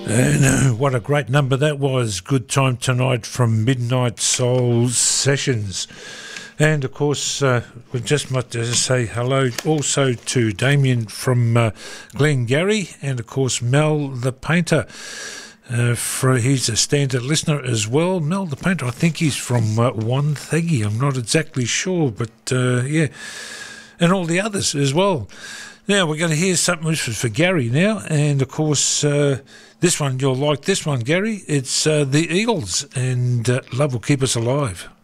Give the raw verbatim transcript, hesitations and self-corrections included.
And uh, what a great number that was. Good Time Tonight from Midnight Soul Sessions. And of course, uh, we just might just say hello also to Damien from uh, Glengarry, and of course Mel the Painter. Uh, for he's a standard listener as well. Mel the Painter, I think he's from uh, Wonthaggi. I'm not exactly sure, but uh, yeah, and all the others as well. Now we're going to hear something which is for Gary now, and of course uh, this one, you'll like this one, Gary. It's uh, the Eagles, and uh, Love Will Keep Us Alive.